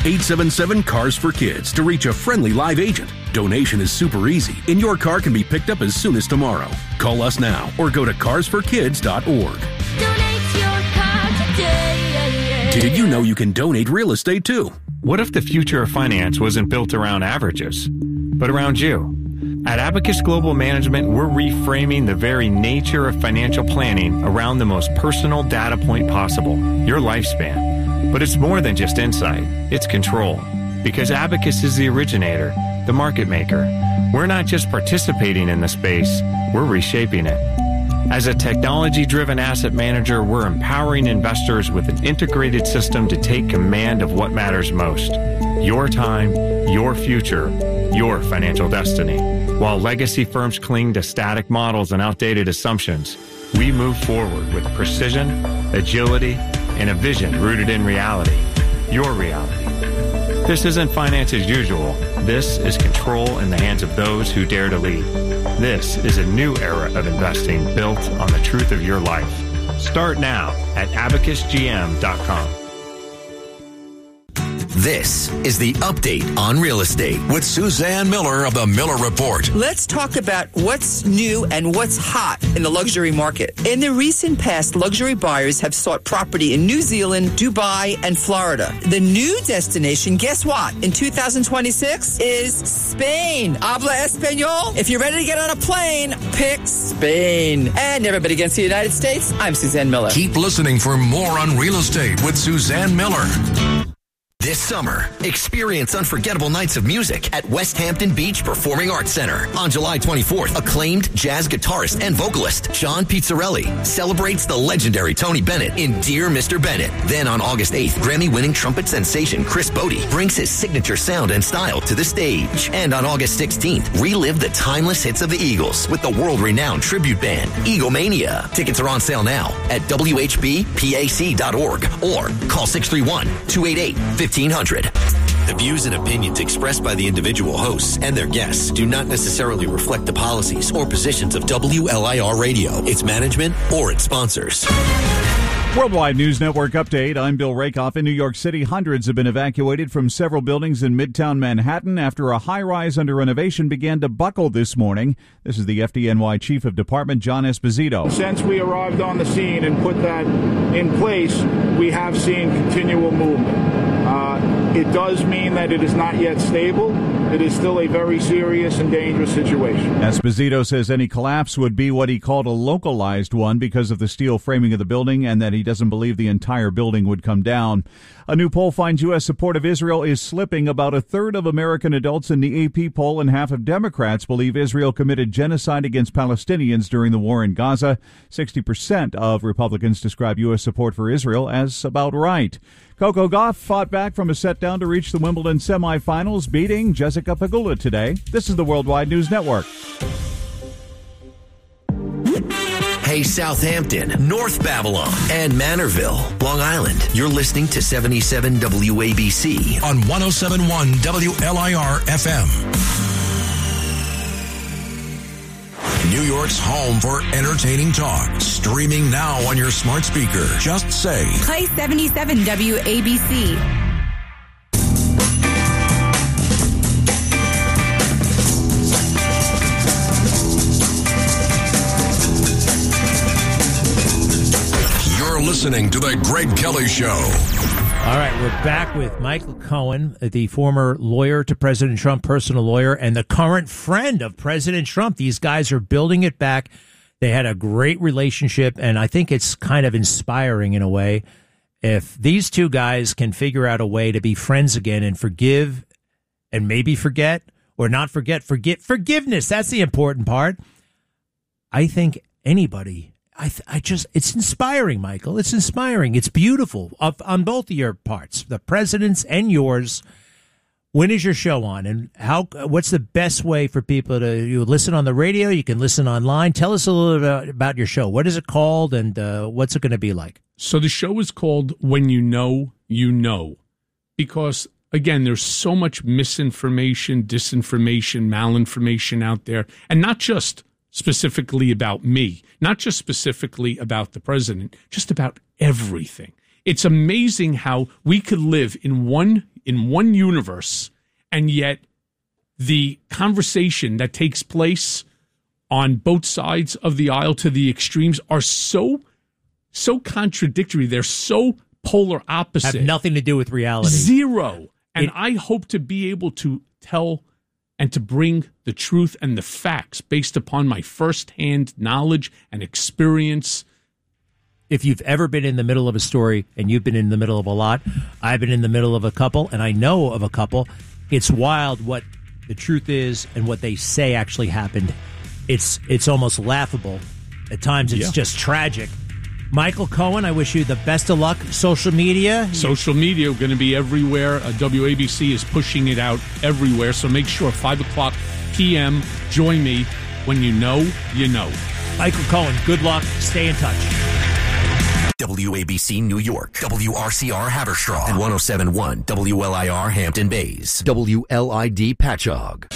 877-CARS-FOR-KIDS to reach a friendly live agent. Donation is super easy, and your car can be picked up as soon as tomorrow. Call us now or go to carsforkids.org. Donate your car today. Did you know you can donate real estate too? What if the future of finance wasn't built around averages, but around you? At Abacus Global Management, we're reframing the very nature of financial planning around the most personal data point possible, your lifespan. But it's more than just insight, it's control. Because Abacus is the originator, the market maker. We're not just participating in the space, we're reshaping it. As a technology-driven asset manager, we're empowering investors with an integrated system to take command of what matters most. Your time, your future, your financial destiny. While legacy firms cling to static models and outdated assumptions, we move forward with precision, agility, and a vision rooted in reality. Your reality. This isn't finance as usual. This is control in the hands of those who dare to lead. This is a new era of investing built on the truth of your life. Start now at abacusgm.com. This is the Update on Real Estate with Suzanne Miller of the Miller Report. Let's talk about what's new and what's hot in the luxury market. In the recent past, luxury buyers have sought property in New Zealand, Dubai, and Florida. The new destination, guess what? In 2026 is Spain. Habla Espanol? If you're ready to get on a plane, pick Spain. And everybody against the United States, I'm Suzanne Miller. Keep listening for more on real estate with Suzanne Miller. This summer, experience unforgettable nights of music at West Hampton Beach Performing Arts Center. On July 24th, acclaimed jazz guitarist and vocalist John Pizzarelli celebrates the legendary Tony Bennett in Dear Mr. Bennett. Then on August 8th, Grammy-winning trumpet sensation Chris Bodie brings his signature sound and style to the stage. And on August 16th, relive the timeless hits of the Eagles with the world-renowned tribute band Eaglemania. Tickets are on sale now at WHBPAC.org or call 631-288-1500. The views and opinions expressed by the individual hosts and their guests do not necessarily reflect the policies or positions of WLIR Radio, its management, or its sponsors. Worldwide News Network update. I'm Bill Rakoff. In New York City, hundreds have been evacuated from several buildings in Midtown Manhattan after a high-rise under renovation began to buckle this morning. This is the FDNY Chief of Department, John Esposito. Since we arrived on the scene and put that in place, we have seen continual movement. It does mean that it is not yet stable. It is still a very serious and dangerous situation. Esposito says any collapse would be what he called a localized one because of the steel framing of the building, and that he doesn't believe the entire building would come down. A new poll finds U.S. support of Israel is slipping. About a third of American adults in the AP poll and half of Democrats believe Israel committed genocide against Palestinians during the war in Gaza. 60% of Republicans describe U.S. support for Israel as about right. Coco Gauff fought back from a set-down to reach the Wimbledon semifinals, beating Jessica Pegula today. This is the Worldwide News Network. Hey, Southampton, North Babylon, and Manorville, Long Island. You're listening to 77 WABC on 107.1 WLIR FM. New York's home for entertaining talk. Streaming now on your smart speaker. Just say, play 77 WABC. You're listening to The Greg Kelly Show. All right, we're back with Michael Cohen, the former lawyer to President Trump, personal lawyer, and the current friend of President Trump. These guys are building it back. They had a great relationship, and I think it's kind of inspiring in a way. If these two guys can figure out a way to be friends again and forgive and maybe forget or not forget, forgiveness, that's the important part. I think anybody... it's inspiring, Michael. It's inspiring. It's beautiful on both of your parts, the president's and yours. When is your show on, and what's the best way for people you listen on the radio? You can listen online. Tell us a little bit about your show. What is it called, and what's it going to be like? So the show is called When You Know, You Know, because, again, there's so much misinformation, disinformation, malinformation out there, and not just specifically about me, not just specifically about the president, just about everything. It's amazing how we could live in one universe, and yet the conversation that takes place on both sides of the aisle to the extremes are so contradictory. They're so polar opposite. Have nothing to do with reality. Zero. And I hope to be able to tell and to bring the truth and the facts based upon my firsthand knowledge and experience. If you've ever been in the middle of a story, and you've been in the middle of a lot, I've been in the middle of a couple, and I know of a couple, it's wild what the truth is and what they say actually happened. It's almost laughable. At times it's just tragic. Michael Cohen, I wish you the best of luck. Social media? Social media going to be everywhere. WABC is pushing it out everywhere, so make sure 5 o'clock p.m. Join me. When you know, you know. Michael Cohen, good luck. Stay in touch. WABC New York, WRCR Haverstraw, and 107.1 WLIR Hampton Bays, WLID Patchogue.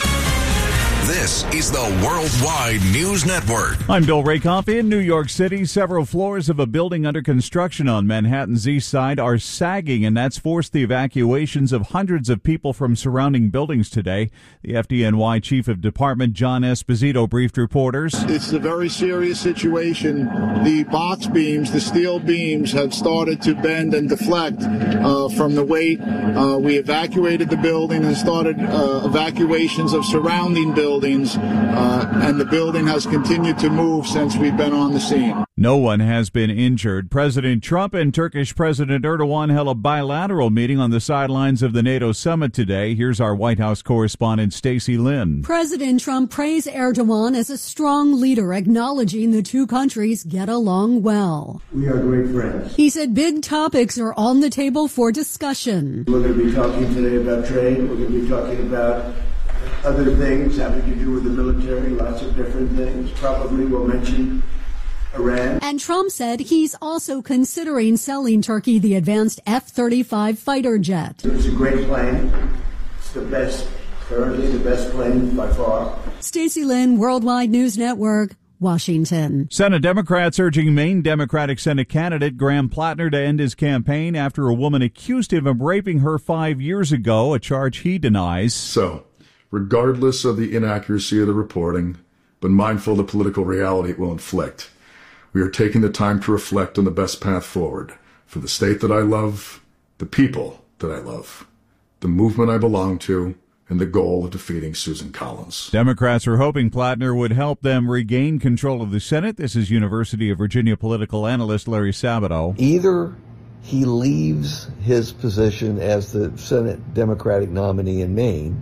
This is the Worldwide News Network. I'm Bill Rakoff. In New York City, several floors of a building under construction on Manhattan's east side are sagging, and that's forced the evacuations of hundreds of people from surrounding buildings today. The FDNY Chief of Department, John Esposito, briefed reporters. It's a very serious situation. The box beams, the steel beams, have started to bend and deflect from the weight. We evacuated the building and started evacuations of surrounding buildings, and the building has continued to move since we've been on the scene. No one has been injured. President Trump and Turkish President Erdogan held a bilateral meeting on the sidelines of the NATO summit today. Here's our White House correspondent, Stacey Lynn. President Trump praised Erdogan as a strong leader, acknowledging the two countries get along well. We are great friends. He said big topics are on the table for discussion. We're going to be talking today about trade. We're going to be talking about other things having to do with the military, lots of different things. Probably we'll mention Iran. And Trump said he's also considering selling Turkey the advanced F-35 fighter jet. It's a great plane. It's the best, currently the best plane by far. Stacey Lynn, Worldwide News Network, Washington. Senate Democrats urging Maine Democratic Senate candidate Graham Plattner to end his campaign after a woman accused him of raping her 5 years ago, a charge he denies. So, regardless of the inaccuracy of the reporting, but mindful of the political reality it will inflict, we are taking the time to reflect on the best path forward for the state that I love, the people that I love, the movement I belong to, and the goal of defeating Susan Collins. Democrats are hoping Plattner would help them regain control of the Senate. This is University of Virginia political analyst Larry Sabato. Either he leaves his position as the Senate Democratic nominee in Maine,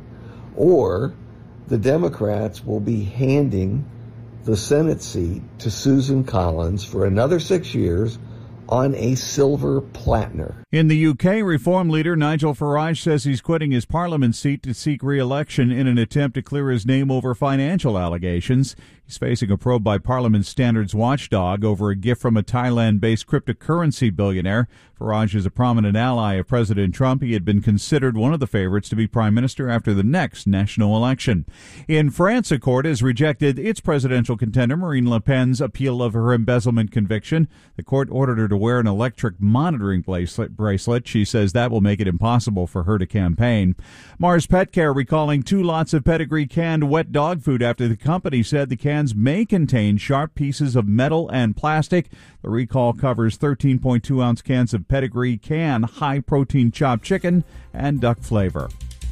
or the Democrats will be handing the Senate seat to Susan Collins for another 6 years on a silver platter. In the UK, Reform leader Nigel Farage says he's quitting his Parliament seat to seek re-election in an attempt to clear his name over financial allegations. He's facing a probe by Parliament standards watchdog over a gift from a Thailand-based cryptocurrency billionaire. Farage is a prominent ally of President Trump. He had been considered one of the favorites to be prime minister after the next national election. In France, a court has rejected its presidential contender Marine Le Pen's appeal of her embezzlement conviction. The court ordered her to wear an electric monitoring bracelet. She says that will make it impossible for her to campaign. Mars Pet Care recalling 2 lots of Pedigree canned wet dog food after the company said the cans may contain sharp pieces of metal and plastic. The recall covers 13.2-ounce cans of Pedigree can high-protein chopped chicken and duck flavor.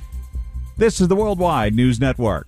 This is the Worldwide News Network.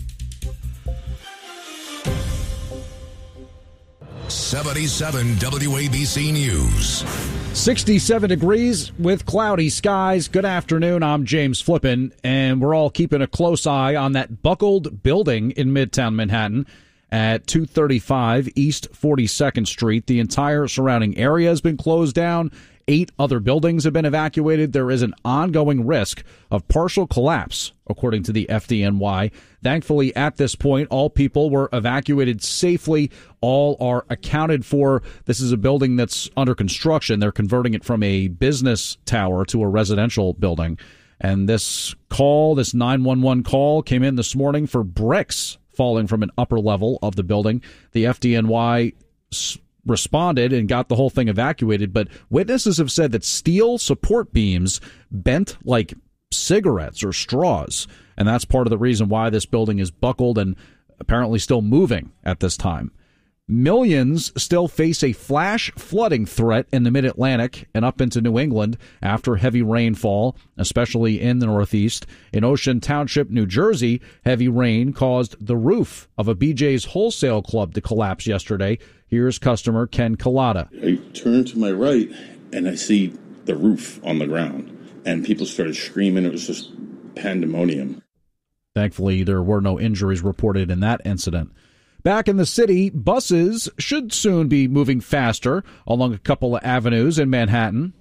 77 WABC News. 67 degrees with cloudy skies. Good afternoon. I'm James Flippin, and we're all keeping a close eye on that buckled building in Midtown Manhattan at 235 East 42nd Street. The entire surrounding area has been closed down. 8 other buildings have been evacuated. There is an ongoing risk of partial collapse, according to the FDNY. Thankfully, at this point, all people were evacuated safely. All are accounted for. This is a building that's under construction. They're converting it from a business tower to a residential building. And this 911 call came in this morning for bricks falling from an upper level of the building. The FDNY responded and got the whole thing evacuated, but witnesses have said that steel support beams bent like cigarettes or straws, and that's part of the reason why this building is buckled and apparently still moving at this time. Millions still face a flash flooding threat in the mid-Atlantic and up into New England after heavy rainfall, especially in the Northeast. In Ocean Township, New Jersey, heavy rain caused the roof of a BJ's wholesale club to collapse yesterday. Here's customer Ken Collada. I turn to my right and I see the roof on the ground, and people started screaming. It was just pandemonium. Thankfully, there were no injuries reported in that incident. Back in the city, buses should soon be moving faster along a couple of avenues in Manhattan.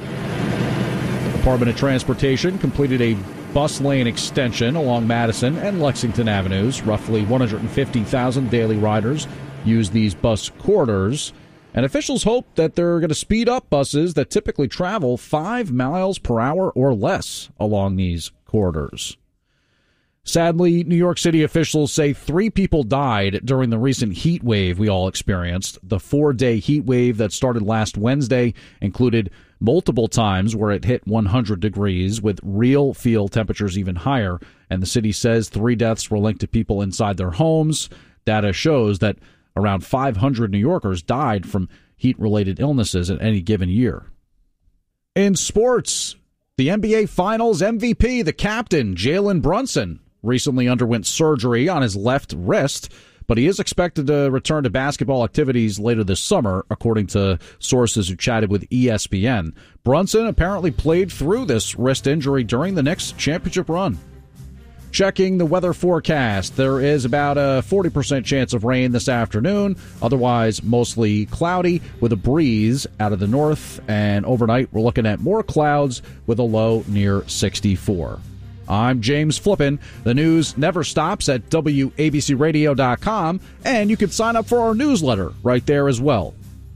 The Department of Transportation completed a bus lane extension along Madison and Lexington Avenues. Roughly 150,000 daily riders use these bus corridors, and officials hope that they're going to speed up buses that typically travel 5 miles per hour or less along these corridors. Sadly, New York City officials say 3 people died during the recent heat wave we all experienced. The 4-day heat wave that started last Wednesday included multiple times where it hit 100 degrees, with real field temperatures even higher. And the city says 3 deaths were linked to people inside their homes. Data shows that around 500 New Yorkers died from heat-related illnesses in any given year. In sports, the NBA Finals MVP, the captain, Jalen Brunson, recently underwent surgery on his left wrist, but he is expected to return to basketball activities later this summer, according to sources who chatted with ESPN. Brunson apparently played through this wrist injury during the Knicks' championship run. Checking the weather forecast, there is about a 40% chance of rain this afternoon, otherwise mostly cloudy with a breeze out of the north, and overnight we're looking at more clouds with a low near 64. I'm James Flippin. The news never stops at WABCRadio.com, and you can sign up for our newsletter right there as well.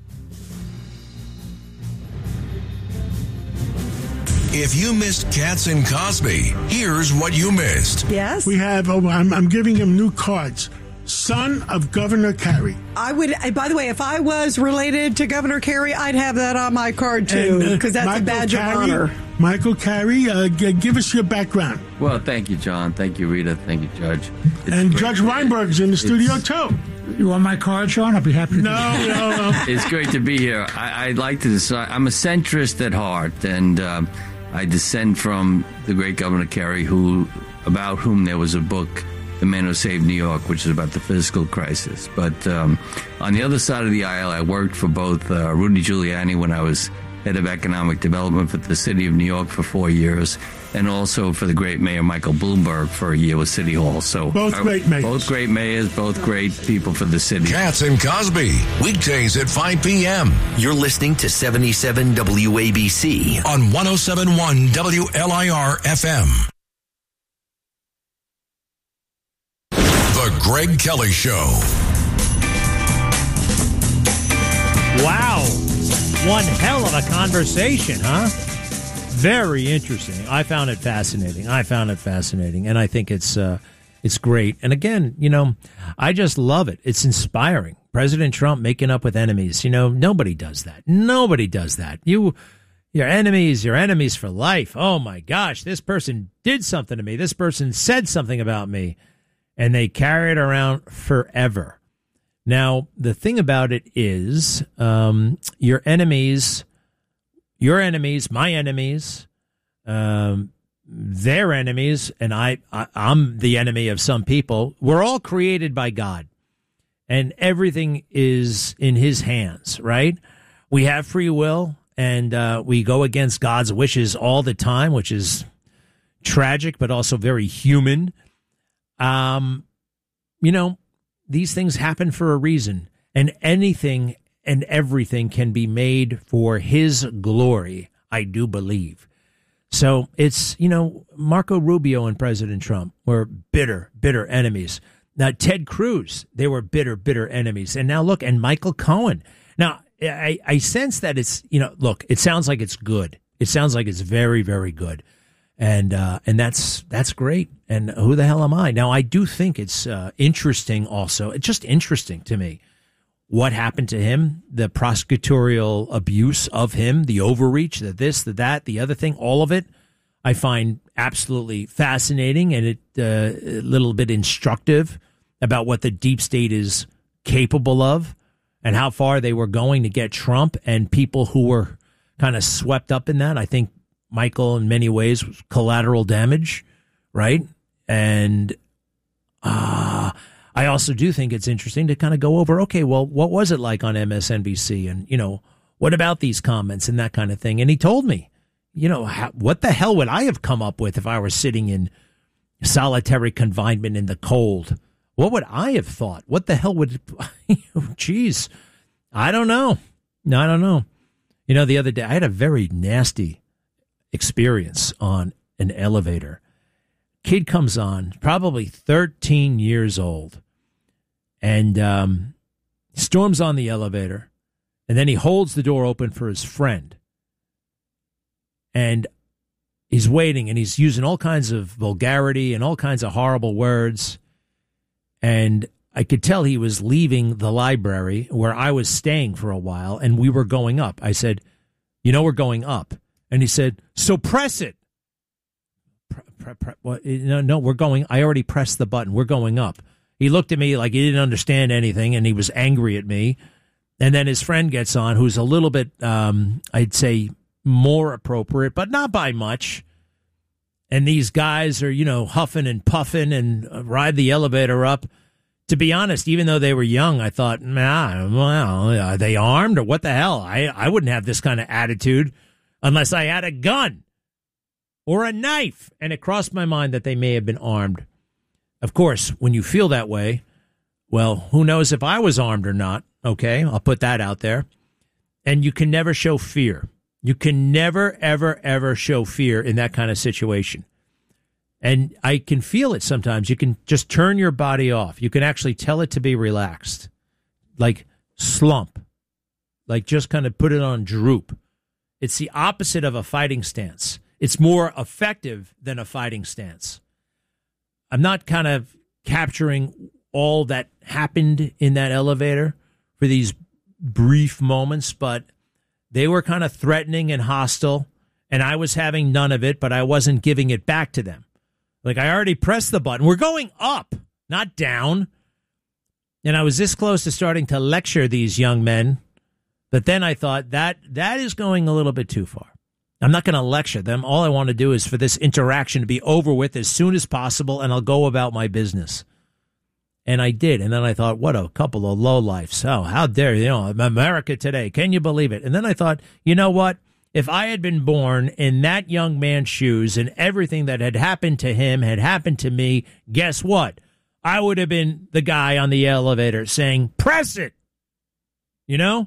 If you missed Katz and Cosby, here's what you missed. Yes? We have, I'm giving him new cards. Son of Governor Carey. I would, by the way, if I was related to Governor Carey, I'd have that on my card too, because that's Michael a badge of honor. Michael Carey, give us your background. Well, thank you, John. Thank you, Rita. Thank you, Judge. And Judge Weinberg's in the studio too. You want my card, Sean? I'll be happy to. No. It's great to be here. I'd like to decide. I'm a centrist at heart, and I descend from the great Governor Carey, about whom there was a book, The Man Who Saved New York, which is about the fiscal crisis. But on the other side of the aisle, I worked for both Rudy Giuliani when I was head of economic development for the city of New York for 4 years, and also for the great mayor Michael Bloomberg for a year with City Hall. So both great mayors. Both great mayors, both great people for the city. Katz and Cosby, weekdays at 5 p.m. You're listening to 77 WABC on 107.1 WLIR FM. The Greg Kelly Show. Wow. One hell of a conversation, huh? Very interesting. I found it fascinating. And I think it's great. And again, I just love it. It's inspiring. President Trump making up with enemies. Nobody does that. Your enemies for life. Oh my gosh, this person did something to me. This person said something about me. And they carry it around forever. Now, the thing about it is, your enemies, my enemies, their enemies, and I'm the enemy of some people. We're all created by God, and everything is in his hands, right? We have free will, and we go against God's wishes all the time, which is tragic, but also very human. These things happen for a reason, and anything and everything can be made for his glory, I do believe. So it's, Marco Rubio and President Trump were bitter enemies. Now, Ted Cruz, they were bitter enemies. And now look, and Michael Cohen. Now, I sense that it's, look, it sounds like it's good. It sounds like it's very, very good. And that's great. And who the hell am I? Now, I do think it's interesting also. It's just interesting to me what happened to him, the prosecutorial abuse of him, the overreach, the this, the that, the other thing, all of it, I find absolutely fascinating and a little bit instructive about what the deep state is capable of and how far they were going to get Trump and people who were kind of swept up in that. I think Michael, in many ways, was collateral damage, right? And I also do think it's interesting to kind of go over, okay, well, what was it like on MSNBC? And, what about these comments and that kind of thing? And he told me, what the hell would I have come up with if I were sitting in solitary confinement in the cold? What would I have thought? What the hell would, geez, I don't know. No, I don't know. The other day I had a very nasty experience on an elevator. Kid comes on, probably 13 years old, and storms on the elevator, and then he holds the door open for his friend. And he's waiting, and he's using all kinds of vulgarity and all kinds of horrible words. And I could tell he was leaving the library where I was staying for a while, and we were going up. I said, we're going up. And he said, so press it. No, we're going. I already pressed the button. We're going up. He looked at me like he didn't understand anything, and he was angry at me. And then his friend gets on, who's a little bit, I'd say, more appropriate, but not by much. And these guys are, huffing and puffing and ride the elevator up. To be honest, even though they were young, I thought, are they armed or what the hell? I wouldn't have this kind of attitude unless I had a gun or a knife. And it crossed my mind that they may have been armed. Of course, when you feel that way, well, who knows if I was armed or not? Okay, I'll put that out there. And you can never show fear. You can never, ever, ever show fear in that kind of situation. And I can feel it sometimes. You can just turn your body off. You can actually tell it to be relaxed, like slump, like just kind of put it on droop. It's the opposite of a fighting stance. It's more effective than a fighting stance. I'm not kind of capturing all that happened in that elevator for these brief moments, but they were kind of threatening and hostile, and I was having none of it, but I wasn't giving it back to them. Like, I already pressed the button. We're going up, not down. And I was this close to starting to lecture these young men, but then I thought that is going a little bit too far. I'm not going to lecture them. All I want to do is for this interaction to be over with as soon as possible, and I'll go about my business. And I did. And then I thought, what a couple of lowlifes. Oh, how dare you? America today. Can you believe it? And then I thought, you know what? If I had been born in that young man's shoes and everything that had happened to him had happened to me, guess what? I would have been the guy on the elevator saying, press it. So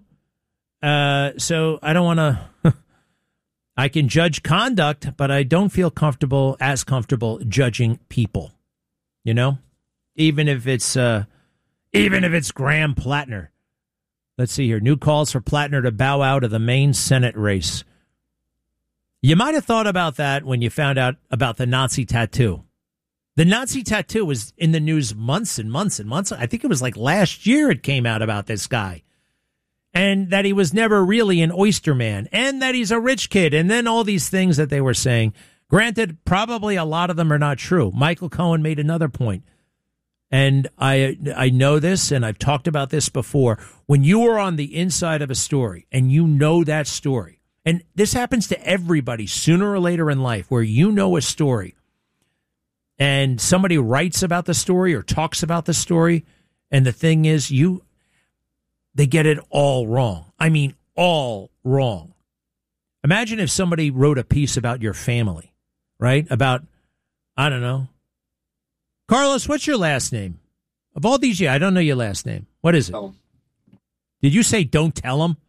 I don't want to. I can judge conduct, but I don't feel comfortable judging people. Even if it's Graham Plattner. Let's see here. New calls for Plattner to bow out of the Maine Senate race. You might have thought about that when you found out about the Nazi tattoo. The Nazi tattoo was in the news months and months and months. I think it was like last year it came out about this guy. And that he was never really an oyster man. And that he's a rich kid. And then all these things that they were saying. Granted, probably a lot of them are not true. Michael Cohen made another point. And I know this, and I've talked about this before. When you are on the inside of a story, and you know that story, and this happens to everybody sooner or later in life, where you know a story, and somebody writes about the story or talks about the story, and the thing is, they get it all wrong. I mean, all wrong. Imagine if somebody wrote a piece about your family, right? About, I don't know. Carlos, what's your last name? Of all these years, I don't know your last name. What is it? Did you say don't tell him?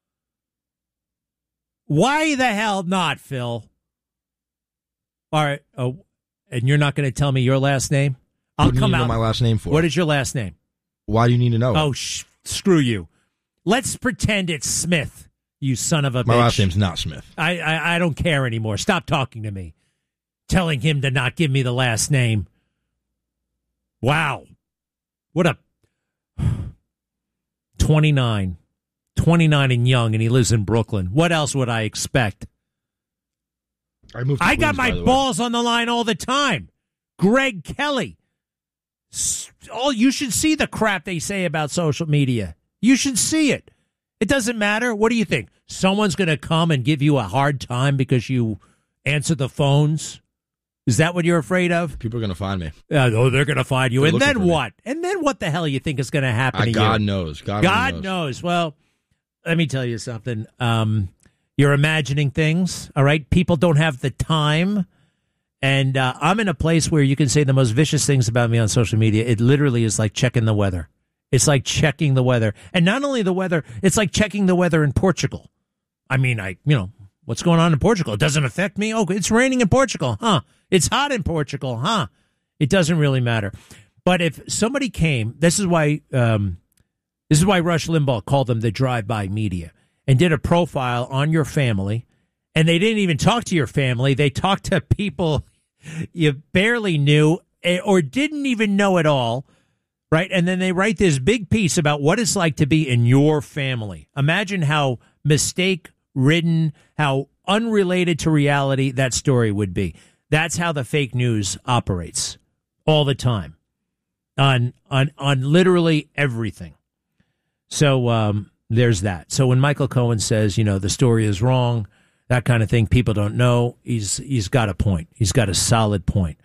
Why the hell not, Phil? All right. Oh, and you're not going to tell me your last name? I'll come out. What do you need to know my last name for? What is your last name? Why do you need to know? Oh, screw you. Let's pretend it's Smith, you son of a bitch. My last name's not Smith. I don't care anymore. Stop talking to me. Telling him to not give me the last name. Wow. What a... 29 and young, and he lives in Brooklyn. What else would I expect? I got my balls on the line all the time. Greg Kelly. Oh, you should see the crap they say about social media. You should see it. It doesn't matter. What do you think? Someone's going to come and give you a hard time because you answer the phones? Is that what you're afraid of? People are going to find me. Oh, they're going to find you. They're And then looking for what? And then what the hell you think is going to happen to you? God knows. God knows. Well, let me tell you something. You're imagining things, all right? People don't have the time. And I'm in a place where you can say the most vicious things about me on social media. It literally is like checking the weather. It's like checking the weather. And not only the weather, it's like checking the weather in Portugal. I mean, what's going on in Portugal? It doesn't affect me. Oh, it's raining in Portugal. Huh? It's hot in Portugal. Huh? It doesn't really matter. But if somebody came, this is why Rush Limbaugh called them the drive-by media and did a profile on your family. And they didn't even talk to your family. They talked to people you barely knew or didn't even know at all, right? And then they write this big piece about what it's like to be in your family. Imagine how mistake-ridden, how unrelated to reality that story would be. That's how the fake news operates all the time on literally everything. So there's that. So when Michael Cohen says, the story is wrong, that kind of thing, people don't know, he's got a point. He's got a solid point.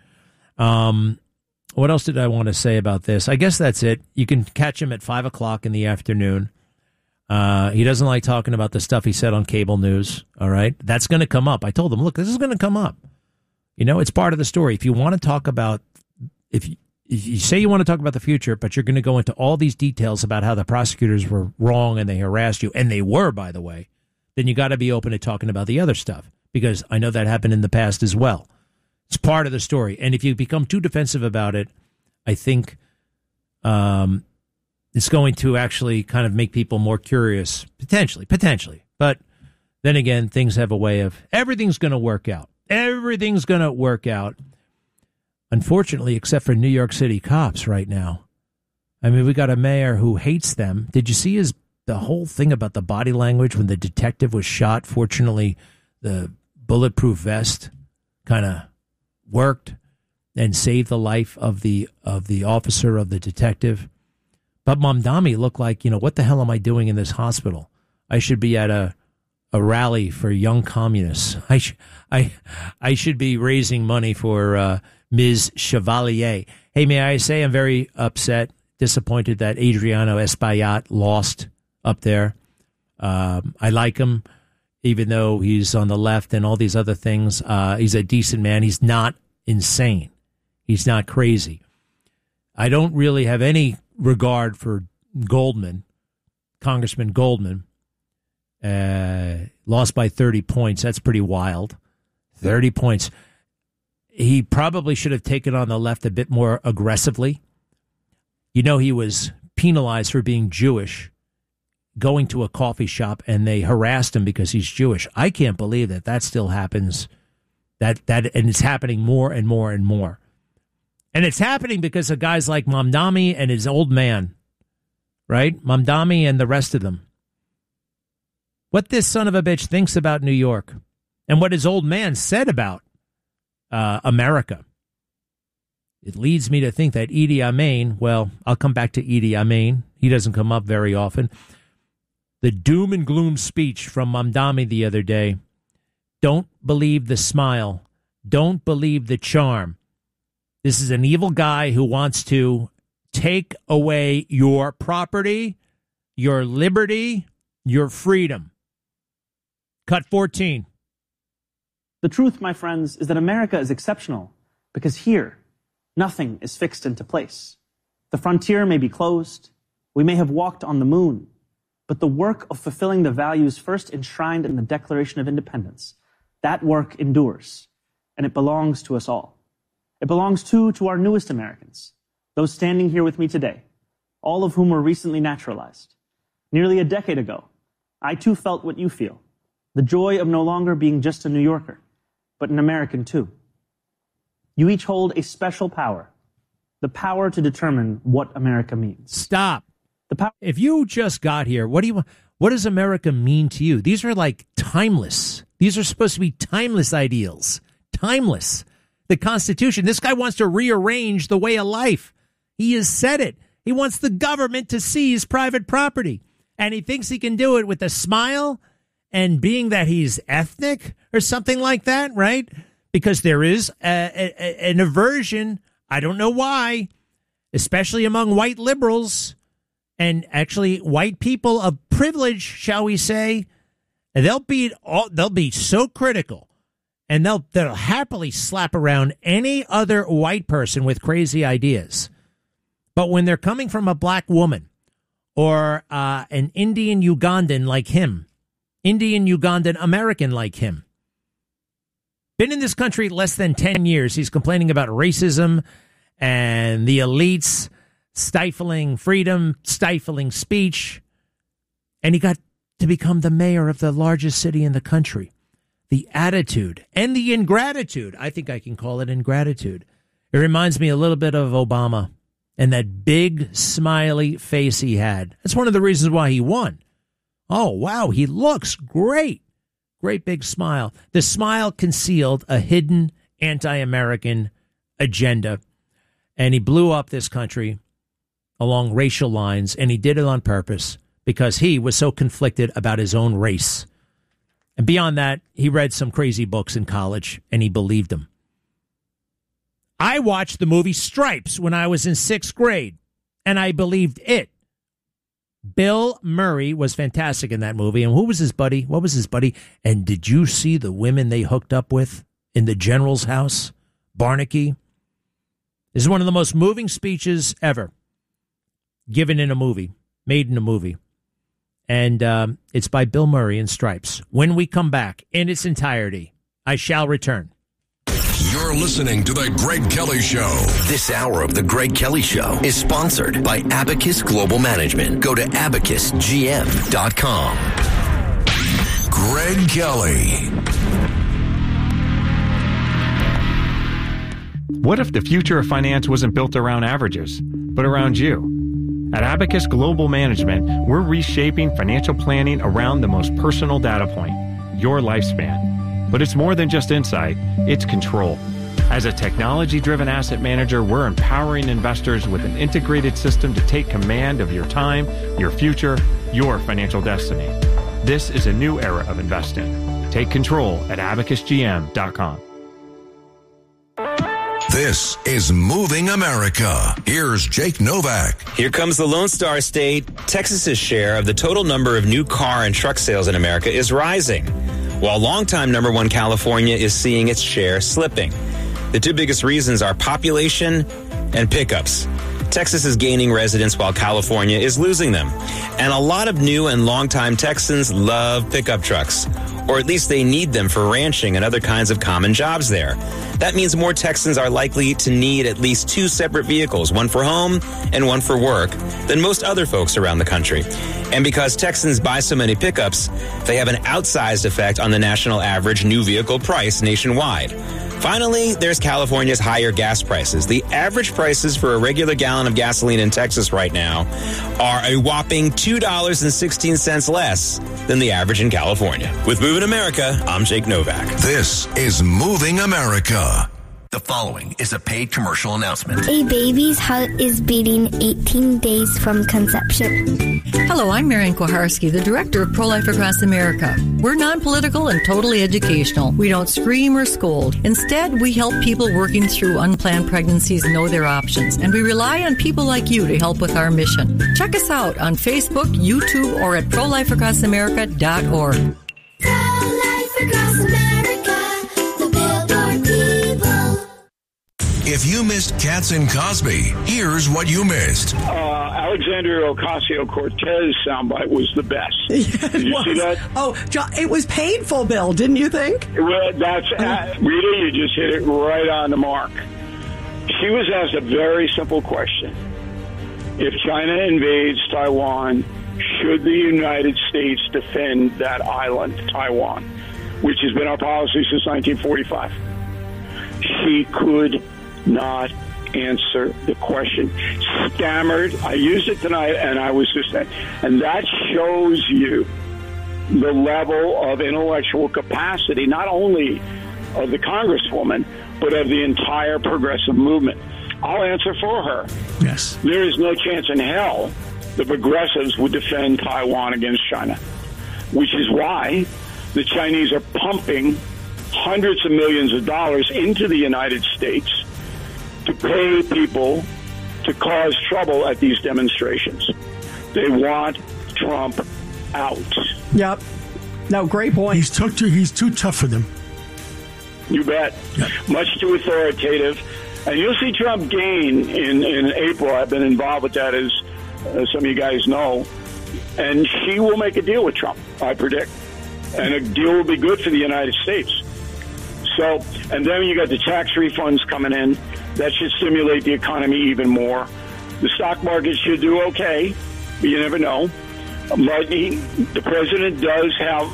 What else did I want to say about this? I guess that's it. You can catch him at 5 o'clock in the afternoon. He doesn't like talking about the stuff he said on cable news. All right. That's going to come up. I told him, look, this is going to come up. It's part of the story. If you want to talk about, if you say you want to talk about the future, but you're going to go into all these details about how the prosecutors were wrong and they harassed you, and they were, by the way, then you got to be open to talking about the other stuff, because I know that happened in the past as well. It's part of the story. And if you become too defensive about it, I think it's going to actually kind of make people more curious, potentially. But then again, things have a way of, everything's going to work out. Everything's going to work out. Unfortunately, except for New York City cops right now. I mean, we got a mayor who hates them. Did you see the whole thing about the body language when the detective was shot? Fortunately, the bulletproof vest kind of worked and saved the life of the officer, of the detective. But Mamdani looked like, what the hell am I doing in this hospital? I should be at a rally for young communists. I should be raising money for Ms. Chevalier. Hey, may I say I'm very upset, disappointed that Adriano Espaillat lost up there. I like him, even though he's on the left and all these other things. He's a decent man. He's not insane. He's not crazy. I don't really have any regard for Goldman, Congressman Goldman. Lost by 30 points. That's pretty wild. 30 points. He probably should have taken on the left a bit more aggressively. He was penalized for being Jewish, going to a coffee shop, and they harassed him because he's Jewish. I can't believe that still happens. And it's happening more and more and more. And it's happening because of guys like Mamdani and his old man, right? Mamdani and the rest of them. What this son of a bitch thinks about New York and what his old man said about America. It leads me to think that Idi Amin, well, I'll come back to Idi Amin. He doesn't come up very often. The doom and gloom speech from Mamdani the other day. Don't believe the smile. Don't believe the charm. This is an evil guy who wants to take away your property, your liberty, your freedom. Cut 14. The truth, my friends, is that America is exceptional because here, nothing is fixed into place. The frontier may be closed. We may have walked on the moon. But the work of fulfilling the values first enshrined in the Declaration of Independence, that work endures, and it belongs to us all. It belongs, too, to our newest Americans, those standing here with me today, all of whom were recently naturalized. Nearly a decade ago, I, too, felt what you feel, the joy of no longer being just a New Yorker, but an American, too. You each hold a special power, the power to determine what America means. Stop. If you just got here, what does America mean to you? These are like timeless. These are supposed to be timeless ideals. Timeless. The Constitution. This guy wants to rearrange the way of life. He has said it. He wants the government to seize private property. And he thinks he can do it with a smile and being that he's ethnic or something like that, right? Because there is an aversion, I don't know why, especially among white liberals and actually white people of privilege, shall we say. They'll be so critical, and they'll happily slap around any other white person with crazy ideas. But when they're coming from a black woman or an Indian Ugandan like him, Indian Ugandan American like him, been in this country less than 10 years, he's complaining about racism and the elites stifling freedom, stifling speech, and he got to become the mayor of the largest city in the country. The attitude and the ingratitude, I think I can call it ingratitude. It reminds me a little bit of Obama and that big smiley face he had. That's one of the reasons why he won. Oh, wow, he looks great. Great big smile. The smile concealed a hidden anti-American agenda, and he blew up this country along racial lines, and he did it on purpose because he was so conflicted about his own race. And beyond that, he read some crazy books in college, and he believed them. I watched the movie Stripes when I was in 6th grade, and I believed it. Bill Murray was fantastic in that movie. And who was his buddy? What was his buddy? And did you see the women they hooked up with in the general's house? Barnaky. This is one of the most moving speeches ever given in a movie, made in a movie. And it's by Bill Murray in Stripes. When we come back in its entirety, I shall return. You're listening to The Greg Kelly Show. This hour of The Greg Kelly Show is sponsored by Abacus Global Management. Go to abacusgm.com. Greg Kelly. What if the future of finance wasn't built around averages, but around you? At Abacus Global Management, we're reshaping financial planning around the most personal data point, your lifespan. But it's more than just insight, it's control. As a technology-driven asset manager, we're empowering investors with an integrated system to take command of your time, your future, your financial destiny. This is a new era of investing. Take control at abacusgm.com. This is Moving America. Here's Jake Novak. Here comes the Lone Star State. Texas's share of the total number of new car and truck sales in America is rising, while longtime number one California is seeing its share slipping. The two biggest reasons are population and pickups. Texas is gaining residents while California is losing them. And a lot of new and longtime Texans love pickup trucks, or at least they need them for ranching and other kinds of common jobs there. That means more Texans are likely to need at least two separate vehicles, one for home and one for work, than most other folks around the country. And because Texans buy so many pickups, they have an outsized effect on the national average new vehicle price nationwide. Finally, there's California's higher gas prices. The average prices for a regular gallon of gasoline in Texas right now are a whopping $2.16 less than the average in California. With Moving America, I'm Jake Novak. This is Moving America. The following is a paid commercial announcement. A baby's heart is beating 18 days from conception. Hello, I'm Marian Kuharski, the director of Pro-Life Across America. We're non-political and totally educational. We don't scream or scold. Instead, we help people working through unplanned pregnancies know their options, and we rely on people like you to help with our mission. Check us out on Facebook, YouTube, or at prolifeacrossamerica.org. Pro-Life Across America, the Billboard people. If you missed Katz and Cosby, here's what you missed. Alexandria Ocasio-Cortez soundbite was the best. Yeah, Did you see that? Oh, it was painful, Bill, didn't you think? Well, Rita, you just hit it right on the mark. She was asked a very simple question. If China invades Taiwan, should the United States defend that island, Taiwan, which has been our policy since 1945? She could not answer the question. Stammered. I used it tonight, and I was just, and that shows you the level of intellectual capacity, not only of the Congresswoman, but of the entire progressive movement. I'll answer for her. Yes. There is no chance in hell the progressives would defend Taiwan against China, which is why the Chinese are pumping hundreds of millions of dollars into the United States to pay people to cause trouble at these demonstrations. They want Trump out. Yep. No, great point. He's too tough for them. You bet. Yep. Much too authoritative. And you'll see Trump gain in April. I've been involved with that, as some of you guys know. And she will make a deal with Trump, I predict. And a deal will be good for the United States. So, and then you got the tax refunds coming in. That should stimulate the economy even more. The stock market should do okay, but you never know. But the president does have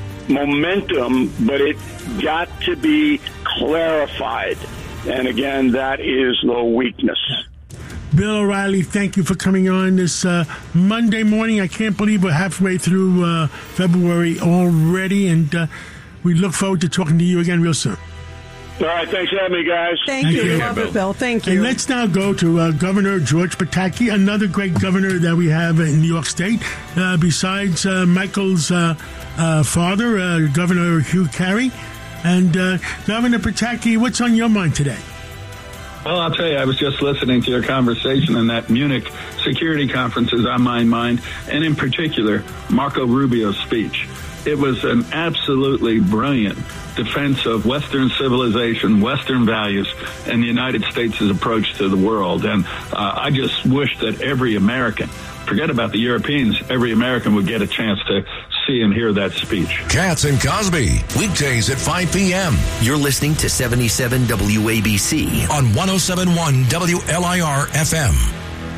momentum, but it got to be clarified. And again, that is the weakness. Bill O'Reilly, thank you for coming on this Monday morning. I can't believe we're halfway through February already, and we look forward to talking to you again real soon. All right, thanks for having me, guys. Thank you. Love it, Bill. Thank you. And let's now go to Governor George Pataki, another great governor that we have in New York State, besides Michael's father, Governor Hugh Carey. And Governor Pataki, what's on your mind today? Well, I'll tell you, I was just listening to your conversation, and that Munich security conference is on my mind, and in particular, Marco Rubio's speech. It was an absolutely brilliant defense of Western civilization, Western values, and the United States' approach to the world. And I just wish that every American, forget about the Europeans, every American would get a chance to see and hear that speech. Katz and Cosby, weekdays at 5 p.m. You're listening to 77 WABC on 107.1 WLIR FM.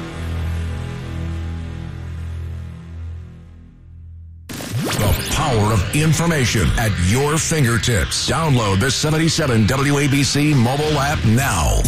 The power of information at your fingertips. Download the 77 WABC mobile app now.